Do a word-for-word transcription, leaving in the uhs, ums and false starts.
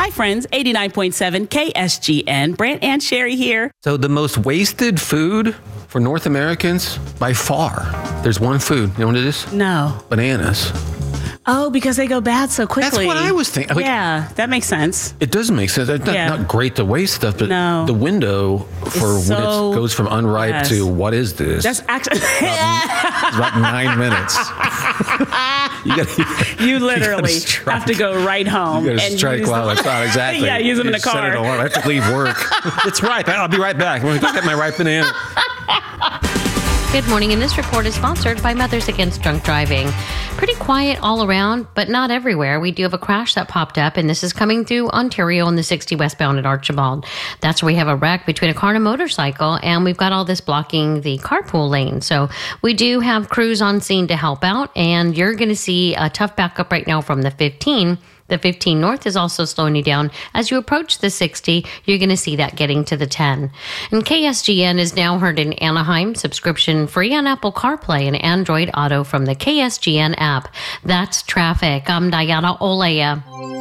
Hi, friends. eighty-nine point seven K S G N. Brant and Sherry here. So the most wasted food for North Americans, by far, there's one food. You know what it is? No. Bananas. Oh, because they go bad so quickly. That's what I was thinking. Like, yeah, that makes sense. It does make sense. It's not, Yeah. not great to waste stuff, but No. the window for It's when so- it goes from unripe yes. to what is this? That's actually... It's about nine minutes. you gotta, You literally you gotta have to go right home. You gotta and strike use while the- it's hot. Exactly. Yeah, use them in You the set an car. alarm. I have to leave work. It's ripe. I'll be right back. I'm going to go get my ripe banana. Good morning, and this report is sponsored by Mothers Against Drunk Driving. Pretty quiet all around, but not everywhere. We do have a crash that popped up, and this is coming through Ontario on the sixty westbound at Archibald. That's where we have a wreck between a car and a motorcycle, and we've got all this blocking the carpool lane. So we do have crews on scene to help out, and you're going to see a tough backup right now from the fifteen. The fifteen North is also slowing you down. As you approach the sixty, you're going to see that getting to the ten. And K S G N is now heard in Anaheim, subscription free on Apple CarPlay and Android Auto from the K S G N app. That's traffic. I'm Diana Olea.